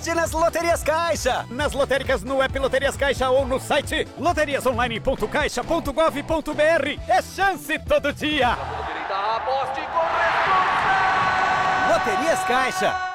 Aposte nas Loterias Caixa. Nas lotéricas no app Loterias Caixa ou no site loteriasonline.caixa.gov.br. É chance todo dia. Aposte com responsa. Loterias Caixa.